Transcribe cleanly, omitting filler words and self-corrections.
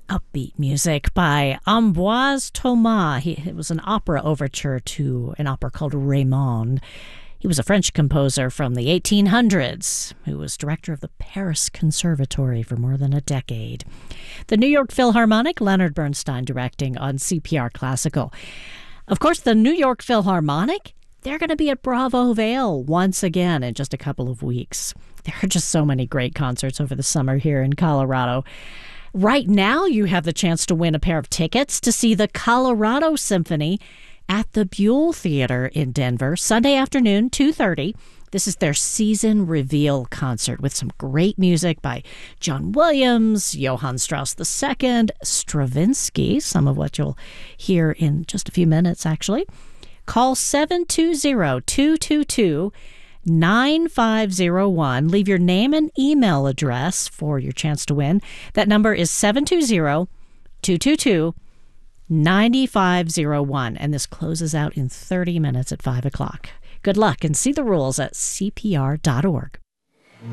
upbeat music by Ambroise Thomas. It was an opera overture to an opera called Raymond. He was a French composer from the 1800s who was director of the Paris Conservatory for more than a decade. The New York Philharmonic, Leonard Bernstein directing on CPR Classical. Of course, the New York Philharmonic, they're going to be at Bravo Vale once again in just a couple of weeks. There are just so many great concerts over the summer here in Colorado. Right now, you have the chance to win a pair of tickets to see the Colorado Symphony at the Buell Theater in Denver, Sunday afternoon, 2:30. This is their season reveal concert with some great music by John Williams, Johann Strauss II, Stravinsky, some of what you'll hear in just a few minutes, actually. Call 720-222-9501. Leave your name and email address for your chance to win. That number is 720-222-9501. And this closes out in 30 minutes at 5 o'clock. Good luck and see the rules at cpr.org.